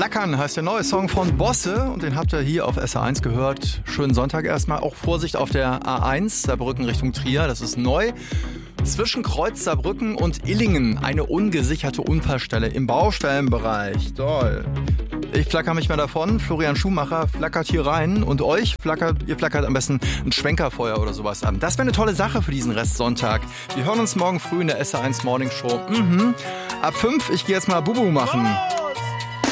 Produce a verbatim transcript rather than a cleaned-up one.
Flackern heißt der neue Song von Bosse und den habt ihr hier auf S R eins gehört. Schönen Sonntag erstmal. Auch Vorsicht auf der A eins, Saarbrücken Richtung Trier, das ist neu. Zwischen Kreuz Saarbrücken und Illingen eine ungesicherte Unfallstelle im Baustellenbereich. Toll. Ich flacker mich mal davon. Florian Schumacher flackert hier rein und euch flackert, ihr flackert am besten ein Schwenkerfeuer oder sowas an. Das wäre eine tolle Sache für diesen Restsonntag. Wir hören uns morgen früh in der S R eins Morning Show. Mhm. Ab fünf, ich gehe jetzt mal Bubu machen.